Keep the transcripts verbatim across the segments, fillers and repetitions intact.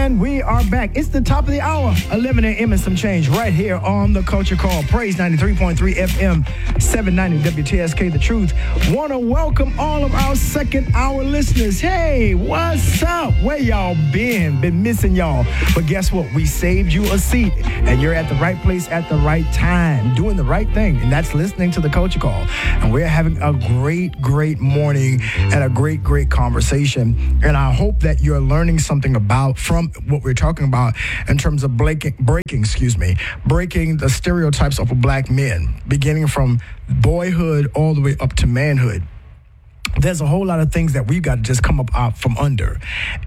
And we are back. It's the top of the hour. eleven a.m. and some change right here on The Culture Call. Praise ninety-three point three F M, seven ninety W T S K, The Truth. Want to welcome all of our second hour listeners. Hey, what's up? Where y'all been? Been missing y'all. But guess what? We saved you a seat. And you're at the right place at the right time, doing the right thing. And that's listening to The Culture Call. And we're having a great, great morning and a great, great conversation. And I hope that you're learning something about from what we're talking about in terms of breaking, breaking, excuse me, breaking the stereotypes of black men, beginning from boyhood all the way up to manhood. There's a whole lot of things that we've got to just come up out from under.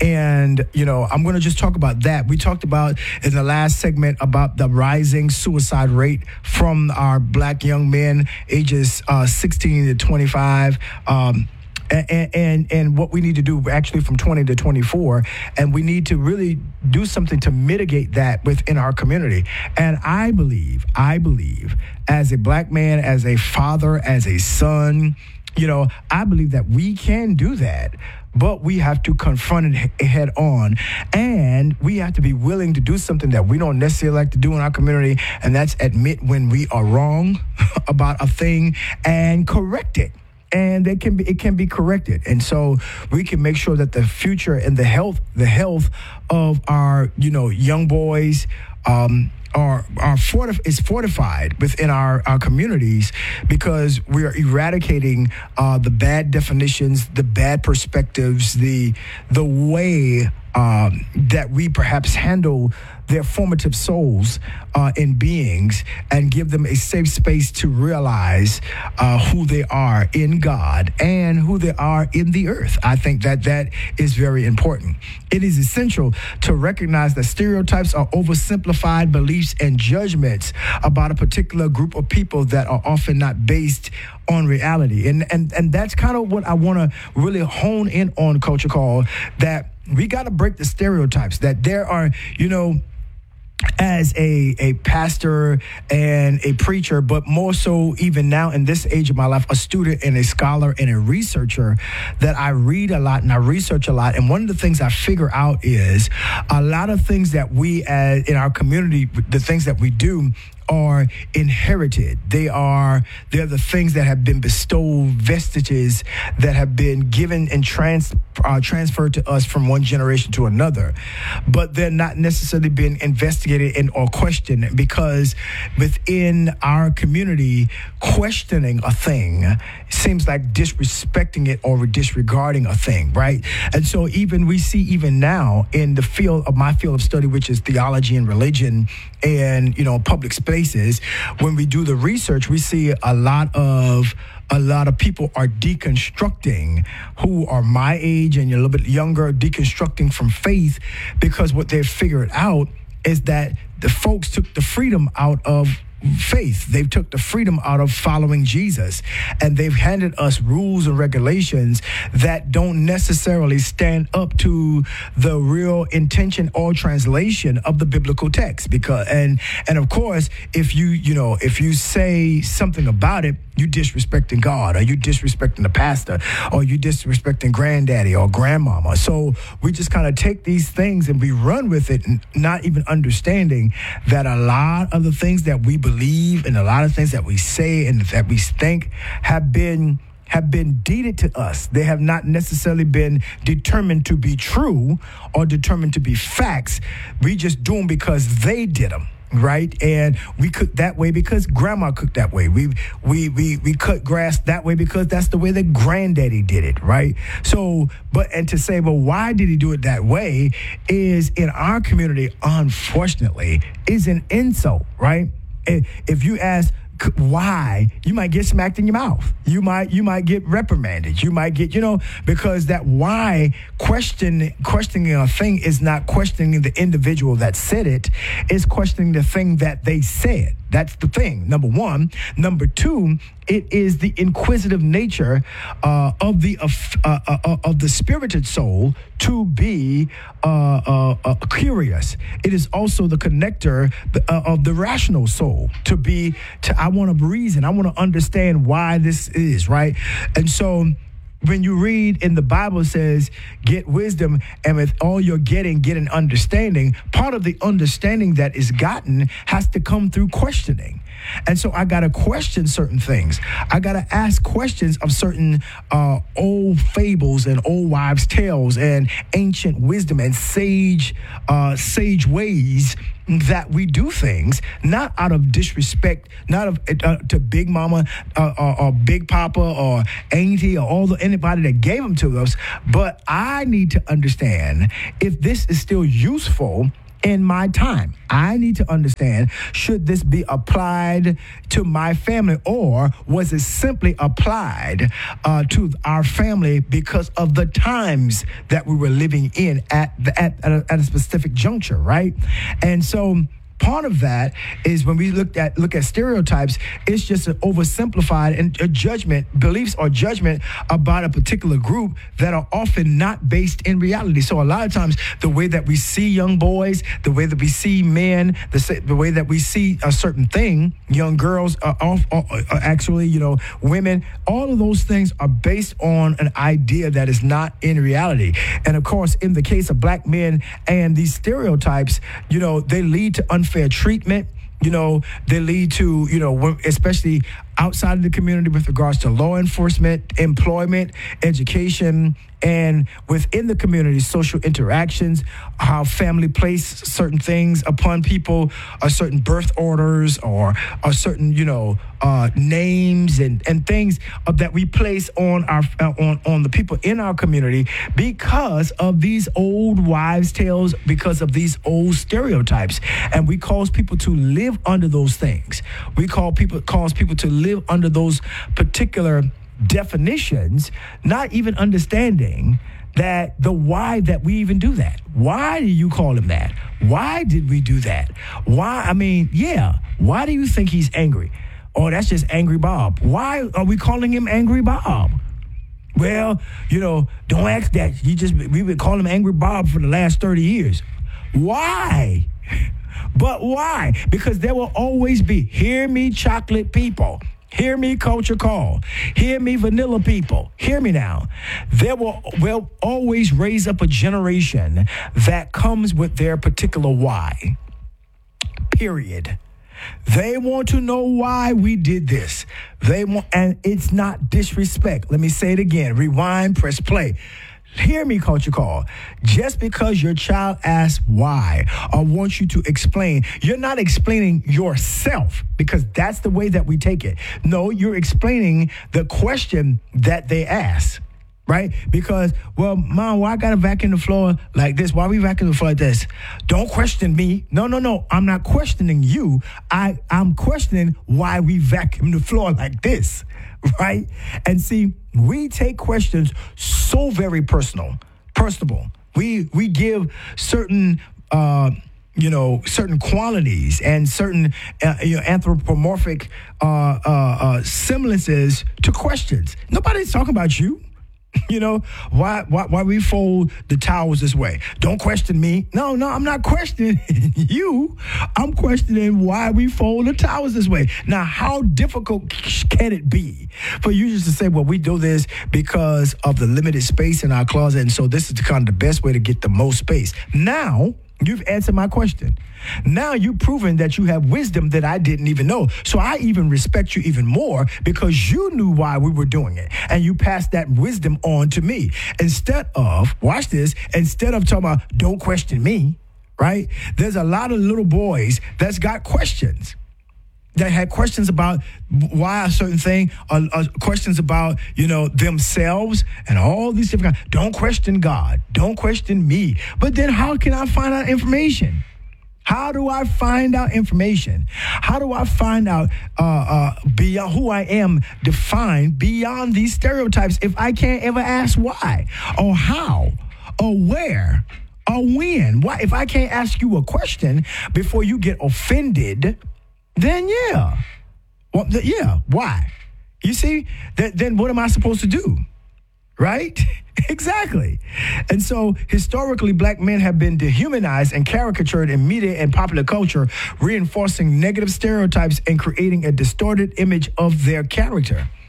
And, you know, I'm going to just talk about that. We talked about in the last segment about the rising suicide rate from our black young men, ages uh, sixteen to twenty-five. Um, And, and and what we need to do actually from twenty to twenty-four, and we need to really do something to mitigate that within our community. And I believe, I believe, as a black man, as a father, as a son, you know, I believe that we can do that, but we have to confront it head on, and we have to be willing to do something that we don't necessarily like to do in our community, and that's admit when we are wrong about a thing and correct it. And they can be, it can be corrected, and so we can make sure that the future and the health, the health of our, you know, young boys, um, are are fortif- is fortified within our, our communities, because we are eradicating uh, the bad definitions, the bad perspectives, the the way um, that we perhaps handle their formative souls uh, and beings, and give them a safe space to realize uh, who they are in God and who they are in the earth. I think that that is very important. It is essential to recognize that stereotypes are oversimplified beliefs and judgments about a particular group of people that are often not based on reality. And and and that's kind of what I want to really hone in on, Culture Call, that we got to break the stereotypes, that there are, you know, as a, a pastor and a preacher, but more so even now in this age of my life, a student and a scholar and a researcher, that I read a lot and I research a lot. And one of the things I figure out is a lot of things that we as in our community, the things that we do, are inherited. They are, they're the things that have been bestowed, vestiges that have been given and trans, uh, transferred to us from one generation to another. But they're not necessarily being investigated and or questioned, because within our community, questioning a thing seems like disrespecting it or disregarding a thing, right? And so even we see even now in the field of my field of study, which is theology and religion and, you know, public spaces, when we do the research, we see a lot of a lot of people are deconstructing, who are my age and a little bit younger, deconstructing from faith, because what they've figured out is that the folks took the freedom out of faith. They've took the freedom out of following Jesus, and they've handed us rules and regulations that don't necessarily stand up to the real intention or translation of the biblical text. Because and and of course, if you you know if you say something about it, you disrespecting God, or you disrespecting the pastor, or you disrespecting granddaddy or grandmama. So we just kind of take these things and we run with it, not even understanding that a lot of the things that we believe and a lot of things that we say and that we think have been have been deeded to us. They have not necessarily been determined to be true or determined to be facts. We just do them because they did them. Right, and we cook that way because grandma cooked that way. We we we we cut grass that way because that's the way that granddaddy did it. Right. So, but and to say, well, why did he do it that way? Is in our community, unfortunately, is an insult. Right. If you ask why, you might get smacked in your mouth. You might you might get reprimanded. You might get, you know, because that why question questioning a thing is not questioning the individual that said it, it's questioning the thing that they said. That's the thing, number one. Number two, it is the inquisitive nature uh, of the uh, uh, uh, of the spirited soul to be uh, uh, uh, curious. It is also the connector uh, of the rational soul to be, to I want to reason, I want to understand why this is, right? And so when you read in the Bible says, get wisdom, and with all you're getting, get an understanding. Part of the understanding that is gotten has to come through questioning. And so I got to question certain things. I got to ask questions of certain uh, old fables and old wives' tales and ancient wisdom and sage, uh, sage ways that we do things, not out of disrespect, not of uh, to Big Mama uh, or, or Big Papa or Auntie or all the anybody that gave them to us, but I need to understand if this is still useful in my time. I need to understand, should this be applied to my family, or was it simply applied uh, to our family because of the times that we were living in at, the, at, at, a, at a specific juncture, right? And so part of that is when we look at look at stereotypes, it's just an oversimplified and a judgment, beliefs or judgment about a particular group that are often not based in reality. So a lot of times the way that we see young boys, the way that we see men, the, the way that we see a certain thing, young girls are, off, are actually, you know, women, all of those things are based on an idea that is not in reality. And of course, in the case of black men and these stereotypes, you know, they lead to unfair fair treatment. You know, they lead to, you know, especially outside of the community with regards to law enforcement, employment, education, and within the community, social interactions, how family place certain things upon people, or certain birth orders, or, or certain, you know, uh, names and, and things that we place on our uh, on on the people in our community because of these old wives' tales, because of these old stereotypes, and we cause people to live under those things. We call people cause people to live under those particular definitions, not even understanding that the why that we even do that. Why do you call him that? Why did we do that? Why? I mean, yeah. Why do you think he's angry? Oh, that's just Angry Bob. Why are we calling him Angry Bob? Well, you know, don't ask that. He just we've been calling him Angry Bob for the last thirty years. Why? But why? Because there will always be, hear me, chocolate people. Hear me, culture call. Hear me, vanilla people. Hear me now. There will, will always raise up a generation that comes with their particular why. Period. They want to know why we did this. They want, and it's not disrespect. Let me say it again. Rewind, press play. Hear me, culture call. Just because your child asks why or wants you to explain, you're not explaining yourself, because that's the way that we take it. No, you're explaining the question that they ask, right? Because, well, Mom, why I got to vacuum the floor like this? Why we vacuum the floor like this? Don't question me. No, no, no. I'm not questioning you. I, I'm questioning why we vacuum the floor like this, right? And see, we take questions so very personal, personable. We we give certain, uh, you know, certain qualities and certain uh, you know, anthropomorphic uh, uh, uh, semblances to questions. Nobody's talking about you. You know, why, why why we fold the towels this way? Don't question me. No, no, I'm not questioning you. I'm questioning why we fold the towels this way. Now, how difficult can it be for you just to say, well, we do this because of the limited space in our closet, and so this is kind of the best way to get the most space. Now, you've answered my question. Now you've proven that you have wisdom that I didn't even know. So I even respect you even more because you knew why we were doing it. And you passed that wisdom on to me. Instead of, watch this, instead of talking about don't question me, right? There's a lot of little boys that's got questions. That had questions about why a certain thing, or, or questions about, you know, themselves and all these different kinds. Don't question God. Don't question me. But then how can I find out information? How do I find out information? How do I find out uh, uh, beyond who I am defined beyond these stereotypes if I can't ever ask why or how or where or when? Why? If I can't ask you a question before you get offended, then yeah. Well, th- yeah, why? You see, th- then what am I supposed to do? Right? Exactly. And so historically, black men have been dehumanized and caricatured in media and popular culture, reinforcing negative stereotypes and creating a distorted image of their character.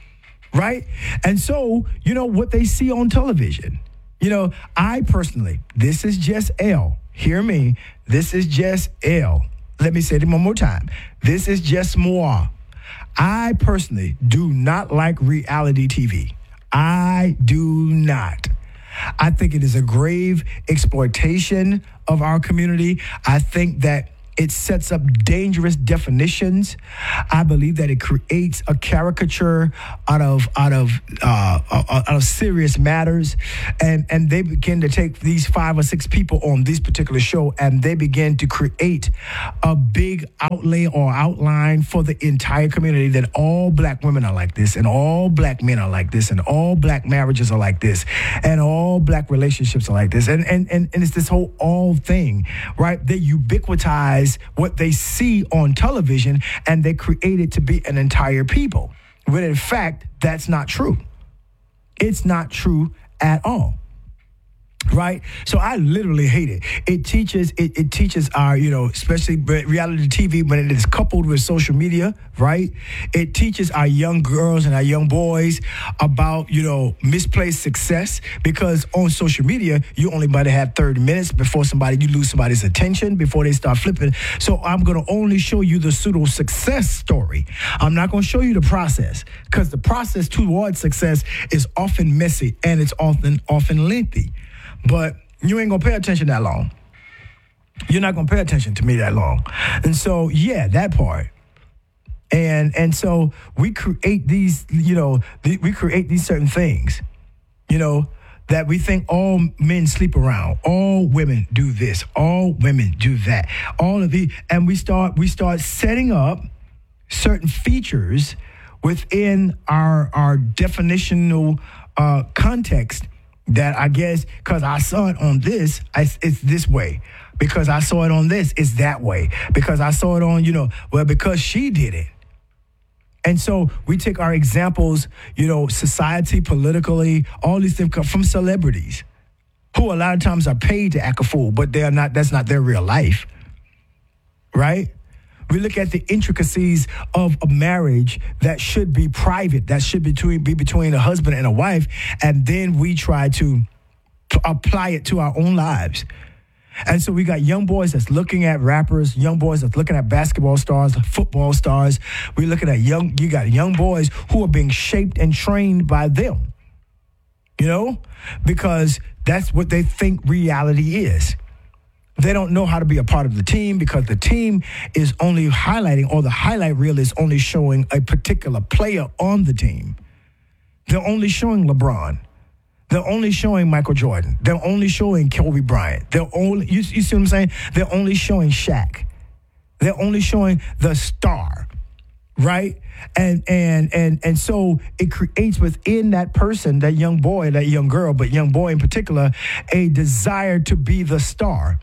right? And so, you know, what they see on television. You know, I personally, this is just L. Hear me. This is just L. Let me say it one more time. This is just moi. I personally do not like reality T V. I do not. I think it is a grave exploitation of our community. I think that it sets up dangerous definitions. I believe that it creates a caricature out of out of uh, out of serious matters, and and they begin to take these five or six people on this particular show, and they begin to create a big outlay or outline for the entire community that all black women are like this, and all black men are like this, and all black marriages are like this, and all black relationships are like this, and and and, and it's this whole all thing, right? They ubiquitize what they see on television, and they create it to be an entire people. When in fact, that's not true. It's not true at all. Right? So I literally hate it. It teaches, it, it teaches our, you know, especially reality T V when it is coupled with social media, right? It teaches our young girls and our young boys about, you know, misplaced success, because on social media, you only about to have thirty minutes before somebody, you lose somebody's attention before they start flipping. So I'm going to only show you the pseudo success story. I'm not going to show you the process, because the process towards success is often messy and it's often, often lengthy. But you ain't going to pay attention that long. You're not going to pay attention to me that long. And so, yeah, that part. And and so we create these, you know, th- we create these certain things, you know, that we think all men sleep around. All women do this. All women do that. All of the, and we start we start setting up certain features within our our definitional uh, context. That I guess because I saw it on this, I, it's this way. Because I saw it on this, it's that way. Because I saw it on, you know, well, because she did it. And so we take our examples, you know, society, politically, all these things come from celebrities who a lot of times are paid to act a fool, but they're not, that's not their real life. Right? We look at the intricacies of a marriage that should be private, that should be between, be between a husband and a wife, and then we try to p- apply it to our own lives. And so we got young boys that's looking at rappers, young boys that's looking at basketball stars, football stars. We're looking at young, you got young boys who are being shaped and trained by them, you know, because that's what they think reality is. They don't know how to be a part of the team because the team is only highlighting, or the highlight reel is only showing a particular player on the team. They're only showing LeBron. They're only showing Michael Jordan. They're only showing Kobe Bryant. They're only, you, you see what I'm saying? They're only showing Shaq. They're only showing the star, right? And and and and so it creates within that person, that young boy, that young girl, but young boy in particular, a desire to be the star.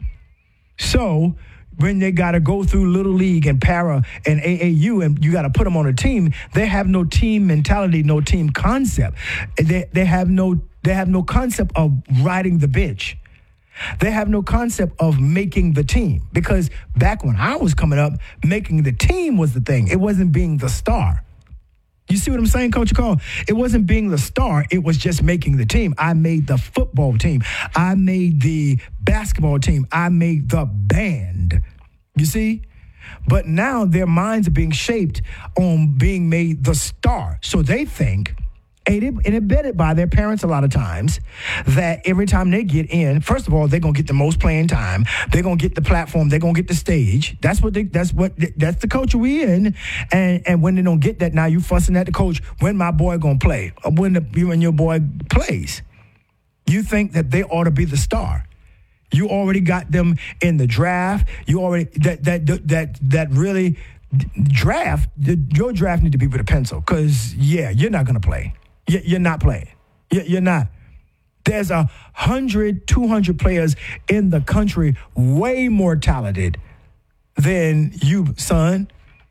So when they got to go through Little League and Para and A A U and you got to put them on a team, they have no team mentality, no team concept. They they have no they have no concept of riding the bench. They have no concept of making the team, because back when I was coming up, making the team was the thing. It wasn't being the star. You see what I'm saying, Coach Cole? It wasn't being the star. It was just making the team. I made the football team. I made the basketball team. I made the band. You see? But now their minds are being shaped on being made the star. So they think, aided and embedded by their parents a lot of times, that every time they get in, first of all, they're gonna get the most playing time. They're gonna get the platform. They're gonna get the stage. That's what they. That's what. That's the culture we in. And and when they don't get that, now you fussing at the coach. When my boy gonna play? Or when the, you and your boy plays? You think that they ought to be the star. You already got them in the draft. You already that that that that really draft. Your draft need to be with a pencil, because yeah, you're not gonna play. You're not playing. You're not. There's a hundred, two hundred players in the country way more talented than you, son.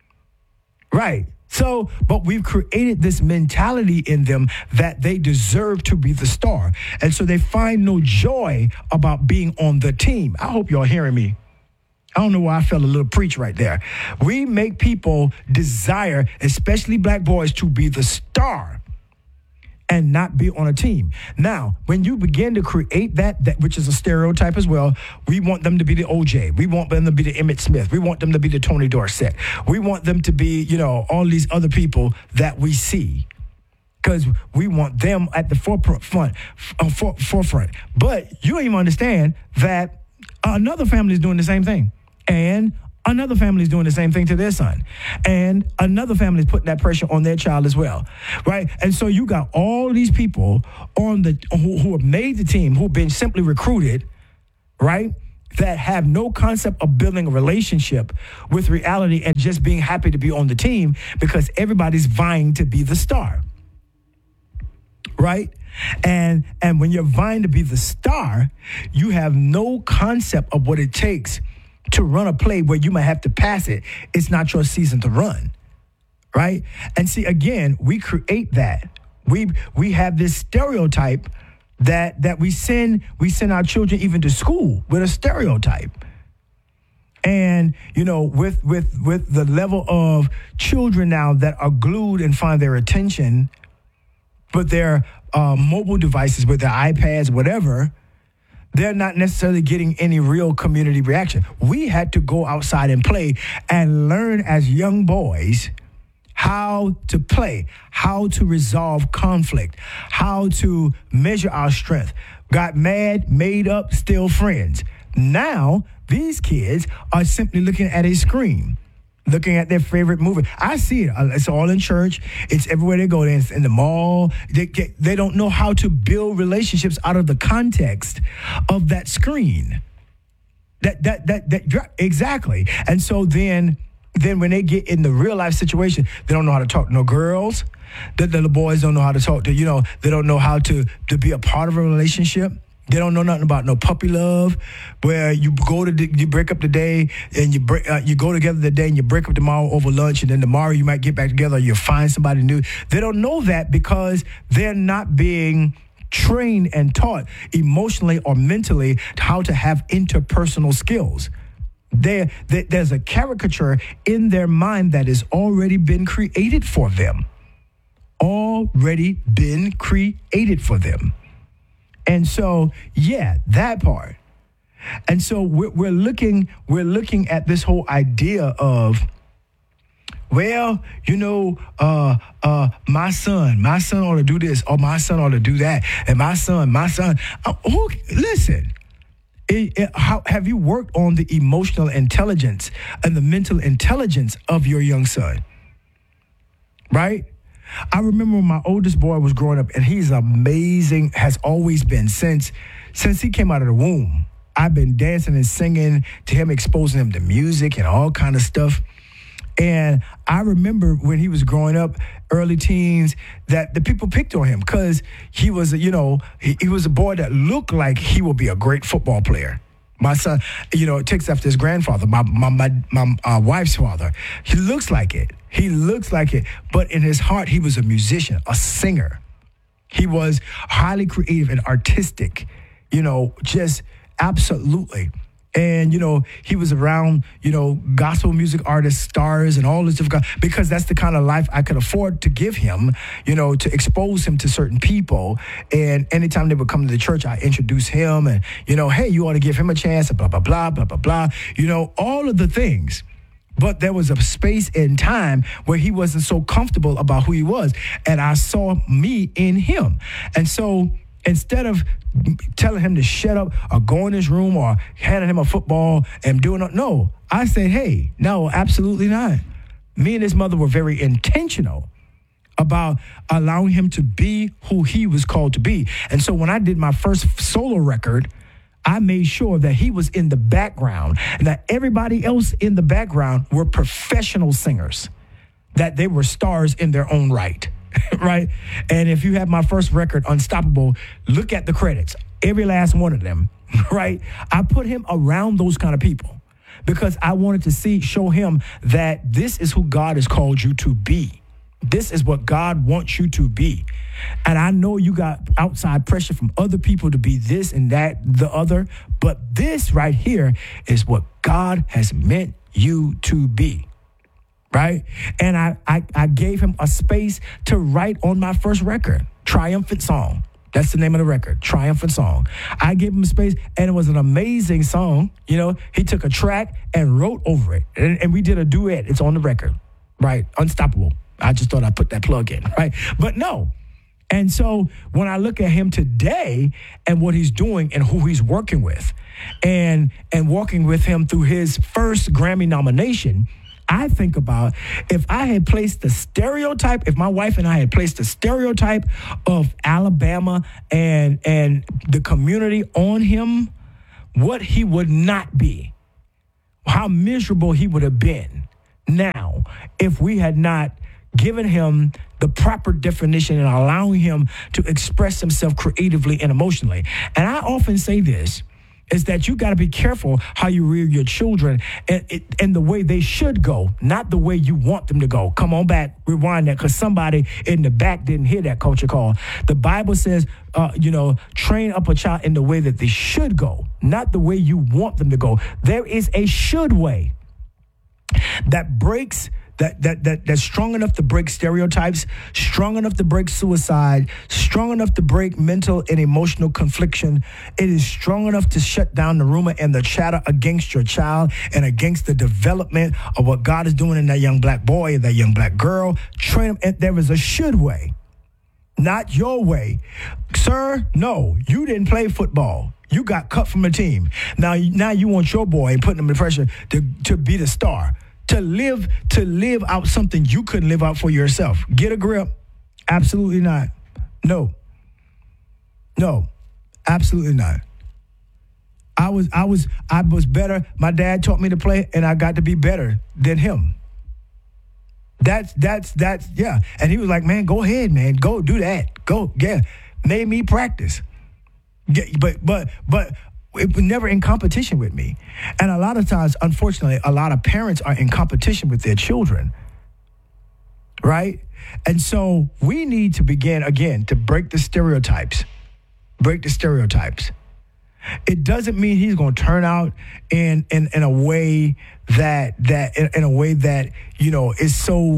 Right. So, but we've created this mentality in them that they deserve to be the star. And so they find no joy about being on the team. I hope y'all hearing me. I don't know why I felt a little preach right there. We make people desire, especially black boys, to be the star. and not be on a team. Now, when you begin to create that, that which is a stereotype as well, we want them to be the O J. We want them to be the Emmitt Smith. We want them to be the Tony Dorsett. We want them to be, you know, all these other people that we see, because we want them at the forefront, front, uh, for, forefront. But you don't even understand that another family is doing the same thing. And another family is doing the same thing to their son. And another family is putting that pressure on their child as well, right? And so you got all these people on the who, who have made the team, who have been simply recruited, right, that have no concept of building a relationship with reality and just being happy to be on the team because everybody's vying to be the star, right? And and when you're vying to be the star, you have no concept of what it takes to run a play where you might have to pass it. It's not your season to run, right? And see, again, we create that. We we have this stereotype that that we send we send our children even to school with a stereotype. And, you know, with with with the level of children now that are glued and find their attention with their uh, mobile devices, with their iPads, whatever, they're not necessarily getting any real community reaction. We had to go outside and play and learn as young boys how to play, how to resolve conflict, how to measure our strength. Got mad, made up, still friends. Now, these kids are simply looking at a screen, looking at their favorite movie. I see it. It's all in church. It's everywhere they go. It's in the mall. They, get, they don't know how to build relationships out of the context of that screen. That that that that exactly. And so then then when they get in the real life situation, they don't know how to talk to no girls. The little boys don't know how to talk to, you know, they don't know how to to be a part of a relationship. They don't know nothing about no puppy love, where you go to the, you break up the day and you break uh, you go together the day and you break up tomorrow over lunch, and then tomorrow you might get back together or you find somebody new. They don't know that because they're not being trained and taught emotionally or mentally how to have interpersonal skills. There, there there's a caricature in their mind that has already been created for them. Already been created for them. And so, yeah, that part. And so we're, we're looking, we're looking at this whole idea of, well, you know, uh, uh, my son, my son ought to do this, or my son ought to do that, and my son, my son. Uh, who, listen, it, it, how, have you worked on the emotional intelligence and the mental intelligence of your young son? Right? I remember when my oldest boy was growing up, and he's amazing, has always been since since he came out of the womb. I've been dancing and singing to him, exposing him to music and all kind of stuff. And I remember when he was growing up, early teens, that the people picked on him because he was, you know, he, he was a boy that looked like he would be a great football player. My son, you know, it takes after his grandfather, my my my, my uh, wife's father. He looks like it. He looks like it. But in his heart, he was a musician, a singer. He was highly creative and artistic, you know, just absolutely. And, you know, he was around, you know, gospel music artists, stars, and all this different, because that's the kind of life I could afford to give him, you know, to expose him to certain people. And anytime they would come to the church, I introduce him and, you know, hey, you ought to give him a chance, and blah, blah, blah, blah, blah, blah, you know, all of the things. But there was a space in time where he wasn't so comfortable about who he was. And I saw me in him. And so instead of telling him to shut up or go in his room or handing him a football and doing it, no, I said, hey, no, absolutely not. Me and his mother were very intentional about allowing him to be who he was called to be. And so when I did my first solo record, I made sure that he was in the background and that everybody else in the background were professional singers, that they were stars in their own right. Right? And if you have my first record, Unstoppable, look at the credits. Every last one of them, right? I put him around those kind of people because I wanted to see, show him that this is who God has called you to be. This is what God wants you to be. And I know you got outside pressure from other people to be this and that, the other, but this right here is what God has meant you to be. Right? And I, I, I gave him a space to write on my first record, Triumphant Song. That's the name of the record, Triumphant Song. I gave him space, and it was an amazing song. You know, he took a track and wrote over it, and, and we did a duet. It's on the record, right? Unstoppable. I just thought I'd put that plug in, right? But no. And so when I look at him today and what he's doing and who he's working with, and and working with him through his first Grammy nomination, I think about if I had placed the stereotype, if my wife and I had placed the stereotype of Alabama and and the community on him, what he would not be, how miserable he would have been now if we had not given him the proper definition and allowing him to express himself creatively and emotionally. And I often say this, is that you got to be careful how you rear your children and, and the way they should go, not the way you want them to go. Come on back, rewind that, because somebody in the back didn't hear that culture call. The Bible says, uh, you know, train up a child in the way that they should go, not the way you want them to go. There is a should way that breaks That, that that that's strong enough to break stereotypes, strong enough to break suicide, strong enough to break mental and emotional confliction. It is strong enough to shut down the rumor and the chatter against your child and against the development of what God is doing in that young black boy and that young black girl. Train them. And there is a should way, not your way. Sir, no, you didn't play football. You got cut from the team. Now, now you want your boy and putting him in pressure to, to be the star. To live to live out something you couldn't live out for yourself. Get a grip. Absolutely not. No. No. Absolutely not. I was I was I was better. My dad taught me to play, and I got to be better than him. That's that's that's yeah. And he was like, man, go ahead, man. Go do that. Go, yeah. Made me practice. Yeah, but but but it was never in competition with me. And a lot of times, unfortunately, a lot of parents are in competition with their children, right? And so we need to begin, again, to break the stereotypes, break the stereotypes. It doesn't mean he's going to turn out in, in, in a way that, that in, in a way that, you know, is so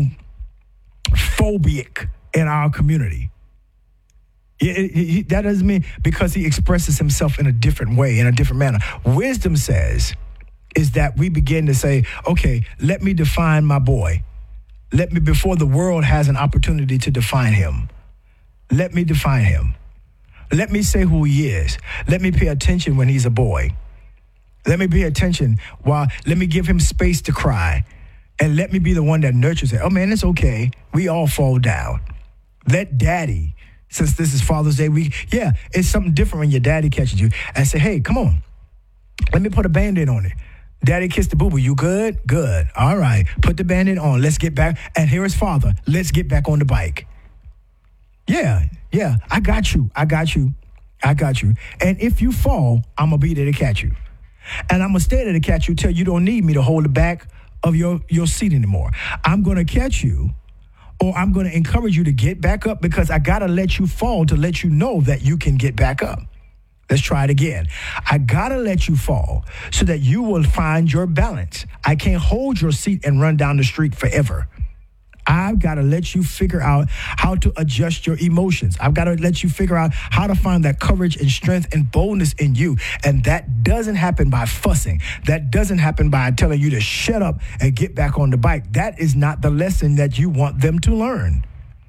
phobic in our community. It, it, it, that doesn't mean because he expresses himself in a different way, in a different manner. Wisdom says is that we begin to say, okay, let me define my boy. Let me, before the world has an opportunity to define him, let me define him. Let me say who he is. Let me pay attention when he's a boy. Let me pay attention while, let me give him space to cry. And let me be the one that nurtures it. Oh, man, it's okay. We all fall down. Let daddy, since this is Father's Day week, yeah, it's something different when your daddy catches you and say, hey, come on, let me put a Band-Aid on it. Daddy kissed the boo-boo. You good? Good. All right. Put the Band-Aid on. Let's get back. And here is Father. Let's get back on the bike. Yeah, yeah, I got you. I got you. I got you. And if you fall, I'm going to be there to catch you. And I'm going to stay there to catch you till you don't need me to hold the back of your, your seat anymore. I'm going to catch you, or I'm going to encourage you to get back up, because I got to let you fall to let you know that you can get back up. Let's try it again. I got to let you fall so that you will find your balance. I can't hold your seat and run down the street forever. I've got to let you figure out how to adjust your emotions. I've got to let you figure out how to find that courage and strength and boldness in you. And that doesn't happen by fussing. That doesn't happen by telling you to shut up and get back on the bike. That is not the lesson that you want them to learn.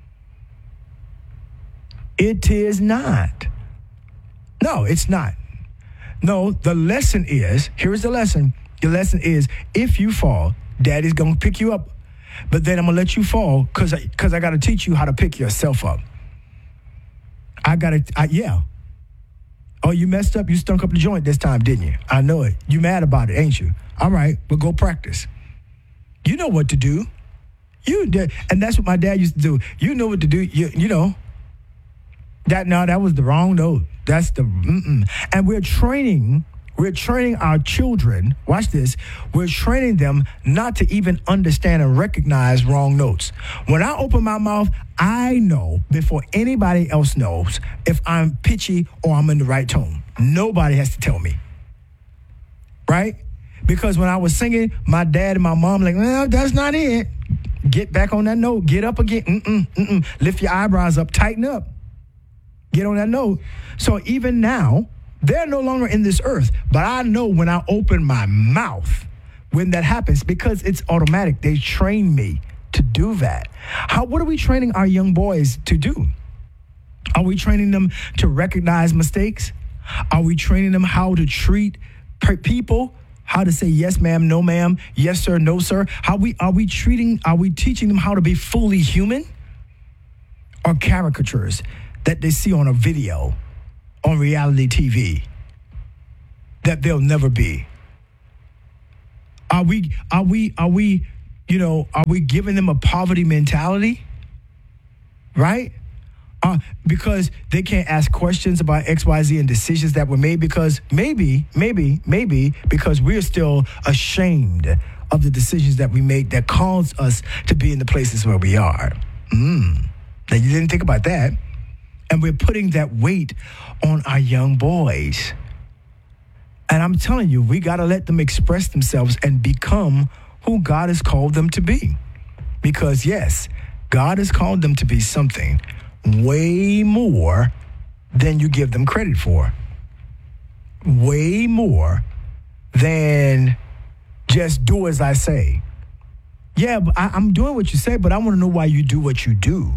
It is not. No, it's not. No, the lesson is, here's the lesson. The lesson is, if you fall, Daddy's going to pick you up. But then I'm going to let you fall because I, cause I got to teach you how to pick yourself up. I got to, yeah. Oh, you messed up? You stunk up the joint this time, didn't you? I know it. You mad about it, ain't you? All right, but go practice. You know what to do. You did, and that's what my dad used to do. You know what to do. You, you know. That, no, that was the wrong note. That's the, mm-mm. And we're training We're training our children, watch this, we're training them not to even understand and recognize wrong notes. When I open my mouth, I know before anybody else knows if I'm pitchy or I'm in the right tone. Nobody has to tell me, right? Because when I was singing, my dad and my mom like, well, that's not it. Get back on that note, get up again, mm-mm, mm-mm. Lift your eyebrows up, tighten up. Get on that note. So even now, they're no longer in this earth. But I know when I open my mouth, when that happens, because it's automatic. They train me to do that. How? What are we training our young boys to do? Are we training them to recognize mistakes? Are we training them how to treat people? How to say yes, ma'am, no, ma'am, yes, sir, no, sir? How we are we treating? Are we teaching them how to be fully human, or caricatures that they see on a video, on reality T V, that they'll never be? Are we, are we, are we, you know, are we giving them a poverty mentality? Right? Uh, because they can't ask questions about X, Y, Z and decisions that were made because maybe, maybe, maybe because we're still ashamed of the decisions that we make that caused us to be in the places where we are. Mm. Now, you didn't think about that. And we're putting that weight on our young boys. And I'm telling you, we got to let them express themselves and become who God has called them to be. Because, yes, God has called them to be something way more than you give them credit for. Way more than just do as I say. Yeah, but I, I'm doing what you say, but I want to know why you do what you do.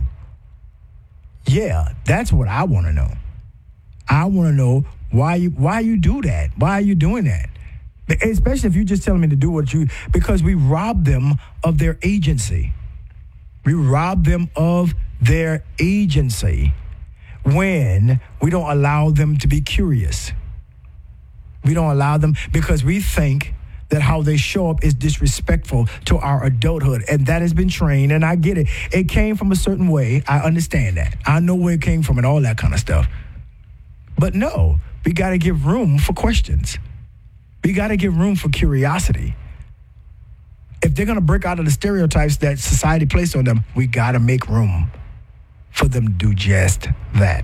Yeah, that's what I want to know. I want to know why you why you do that. Why are you doing that? Especially if you're just telling me to do what you, because we rob them of their agency. We rob them of their agency when we don't allow them to be curious. We don't allow them because we think that how they show up is disrespectful to our adulthood. And that has been trained, and I get it. It came from a certain way. I understand that. I know where it came from and all that kind of stuff. But no, we got to give room for questions. We got to give room for curiosity. If they're going to break out of the stereotypes that society placed on them, we got to make room for them to do just that.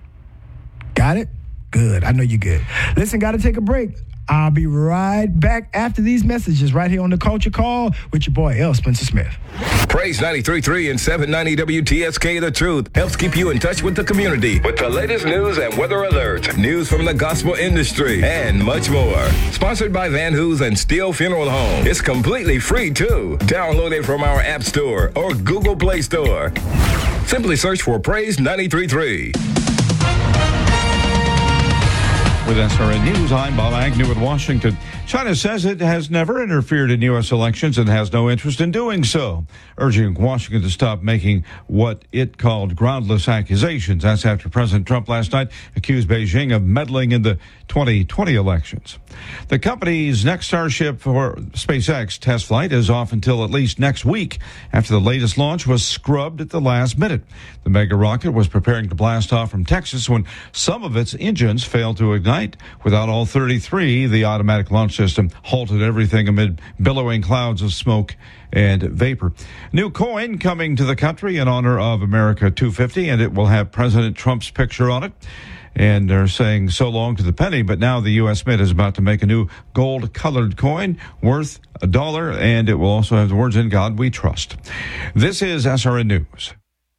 Got it? Good. I know you're good. Listen, got to take a break. I'll be right back after these messages right here on The Culture Call with your boy, L. Spencer Smith. Praise ninety-three point three and seven ninety W T S K The Truth helps keep you in touch with the community with the latest news and weather alerts, news from the gospel industry, and much more. Sponsored by Van Hoos and Steele Funeral Home. It's completely free, too. Download it from our App Store or Google Play Store. Simply search for Praise ninety-three point three. With S R N News, I'm Bob Agnew in Washington. China says it has never interfered in U S elections and has no interest in doing so, urging Washington to stop making what it called groundless accusations. That's after President Trump last night accused Beijing of meddling in the twenty twenty elections. The company's next Starship for SpaceX test flight is off until at least next week after the latest launch was scrubbed at the last minute. The mega rocket was preparing to blast off from Texas when some of its engines failed to ignite. Without all thirty-three, the automatic launch system halted everything amid billowing clouds of smoke and vapor. New coin coming to the country in honor of America two fifty, and it will have President Trump's picture on it. And they're saying so long to the penny, but now the U S Mint is about to make a new gold-colored coin worth a dollar, and it will also have the words, "In God We Trust." This is S R N News.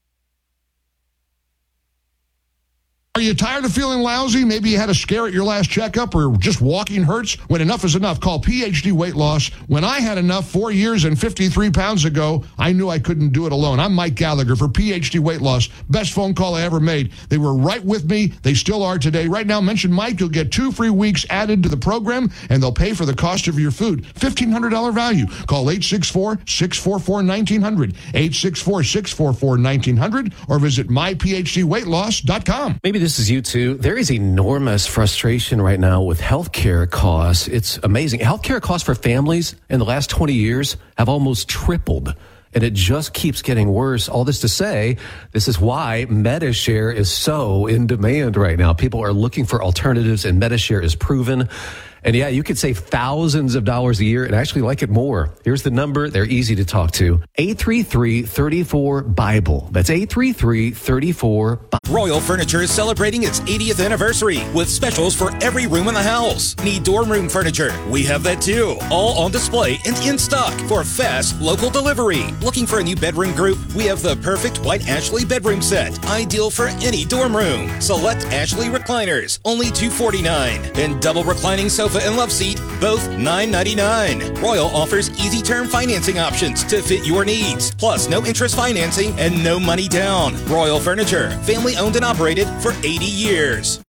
Are you tired of feeling lousy? Maybe you had a scare at your last checkup or just walking hurts? When enough is enough, call P H D Weight Loss. When I had enough four years and fifty-three pounds ago, I knew I couldn't do it alone. I'm Mike Gallagher for P H D Weight Loss. Best phone call I ever made. They were right with me. They still are today. Right now, mention Mike. You'll get two free weeks added to the program, and they'll pay for the cost of your food. fifteen hundred dollars value. Call eight six four, six four four, one nine zero zero, eight six four, six four four, one nine zero zero, or visit my p h d weight loss dot com. Maybe this is you too. There is enormous frustration right now with healthcare costs. It's amazing. Healthcare costs for families in the last twenty years have almost tripled, and it just keeps getting worse. All this to say, this is why Medi-Share is so in demand right now. People are looking for alternatives, and Medi-Share is proven. And yeah, you could save thousands of dollars a year and actually like it more. Here's the number. They're easy to talk to. eight three three, three four, BIBLE. That's eight three three, three four, BIBLE. Royal Furniture is celebrating its eightieth anniversary with specials for every room in the house. Need dorm room furniture? We have that too. All on display and in stock for fast local delivery. Looking for a new bedroom group? We have the perfect white Ashley bedroom set. Ideal for any dorm room. Select Ashley recliners, only two hundred forty-nine dollars. And double reclining sofa and love seat, both nine ninety-nine. Royal offers easy term financing options to fit your needs. Plus no interest financing and no money down. Royal Furniture, family owned and operated for eighty years.